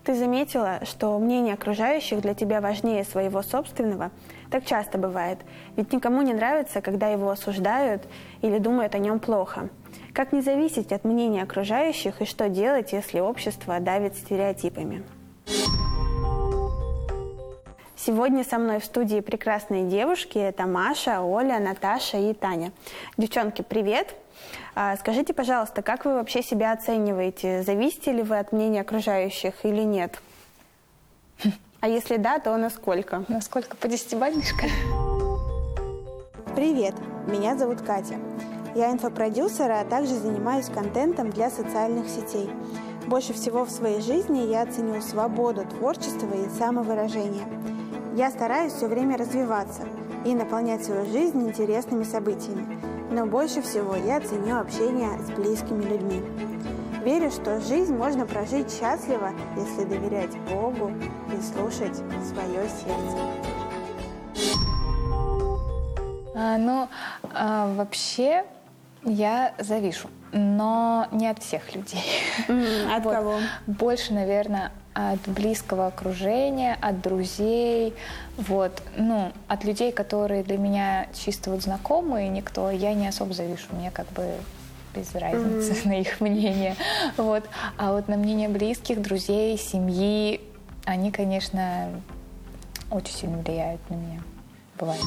Ты заметила, что мнение окружающих для тебя важнее своего собственного? Так часто бывает, ведь никому не нравится, когда его осуждают или думают о нем плохо. Как не зависеть от мнения окружающих и что делать, если общество давит стереотипами? Сегодня со мной в студии прекрасные девушки. Это Маша, Оля, Наташа и Таня. Девчонки, привет! Скажите, пожалуйста, как вы вообще себя оцениваете? Зависите ли вы от мнения окружающих или нет? А если да, то насколько? Насколько? По 10-бальной шкале? Привет, меня зовут Катя. Я инфопродюсер, а также занимаюсь контентом для социальных сетей. Больше всего в своей жизни я ценю свободу творчества и самовыражения. Я стараюсь все время развиваться и наполнять свою жизнь интересными событиями. Но больше всего я ценю общение с близкими людьми. Верю, что жизнь можно прожить счастливо, если доверять Богу и слушать свое сердце. Вообще я завишу, но не от всех людей. От кого? Больше, наверное, от близкого окружения, от друзей, от людей, которые для меня чисто знакомые, никто, я не особо завишу, мне как бы без разницы на их мнение. А на мнение близких, друзей, семьи, они, конечно, очень сильно влияют на меня. Бывает.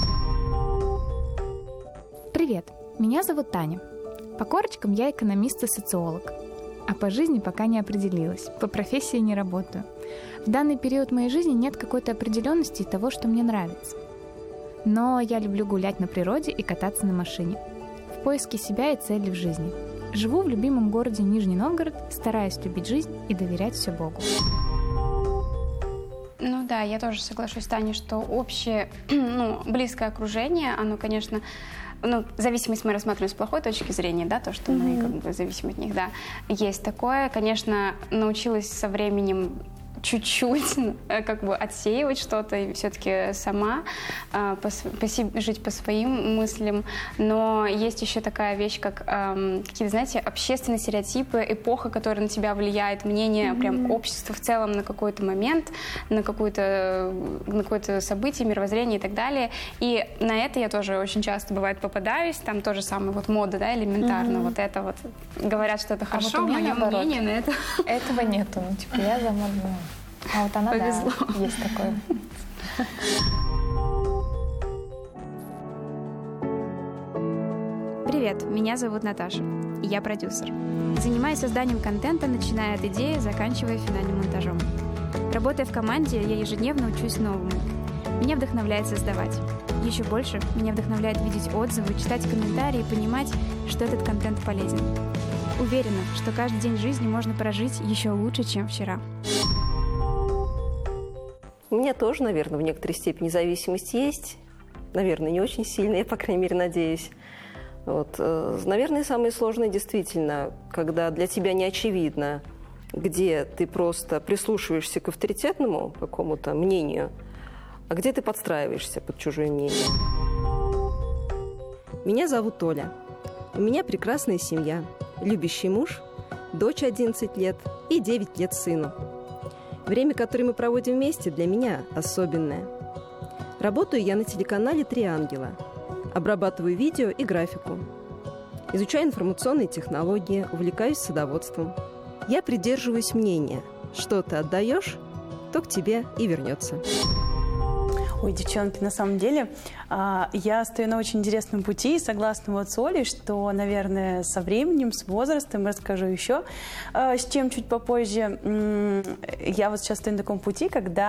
Привет, меня зовут Таня. По корочкам я экономист и социолог. А по жизни пока не определилась, по профессии не работаю. В данный период моей жизни нет какой-то определенности того, что мне нравится. Но я люблю гулять на природе и кататься на машине. В поиске себя и цели в жизни. Живу в любимом городе Нижний Новгород, стараюсь любить жизнь и доверять все Богу. Ну да, я тоже соглашусь с Таней, что общее, близкое окружение, оно, конечно, зависимость мы рассматриваем с плохой точки зрения, да, то, что мы как бы зависим от них, да. Есть такое, конечно, научилась со временем чуть-чуть как бы отсеивать что-то и все-таки сама жить по своим мыслям. Но есть еще такая вещь, как какие-то, знаете, общественные стереотипы, эпоха, которая на тебя влияет, мнение прям общества в целом на какой-то момент, на какое-то событие, мировоззрение и так далее. И на это я тоже очень часто, бывает, попадаюсь. Там тоже самое мода, да, элементарно. Это говорят, что это хорошо, у меня мое мнение на это. Этого нету. Я за модную. А она, повезло. Да, есть такое. Привет, меня зовут Наташа, и я продюсер. Занимаюсь созданием контента, начиная от идеи, заканчивая финальным монтажом. Работая в команде, я ежедневно учусь новому. Меня вдохновляет создавать. Еще больше меня вдохновляет видеть отзывы, читать комментарии и понимать, что этот контент полезен. Уверена, что каждый день жизни можно прожить еще лучше, чем вчера. У меня тоже, наверное, в некоторой степени зависимость есть. Наверное, не очень сильная, я, по крайней мере, надеюсь. Наверное, самое сложное действительно, когда для тебя не очевидно, где ты просто прислушиваешься к авторитетному какому-то мнению, а где ты подстраиваешься под чужое мнение. Меня зовут Оля. У меня прекрасная семья, любящий муж, дочь 11 лет и 9 лет сыну. Время, которое мы проводим вместе, для меня особенное. Работаю я на телеканале «Три ангела». Обрабатываю видео и графику. Изучаю информационные технологии, увлекаюсь садоводством. Я придерживаюсь мнения: что ты отдаешь, то к тебе и вернется. Ой, девчонки, на самом деле я стою на очень интересном пути и согласна с Олей, что, наверное, со временем, с возрастом, расскажу еще, с чем чуть попозже. Я сейчас стою на таком пути, когда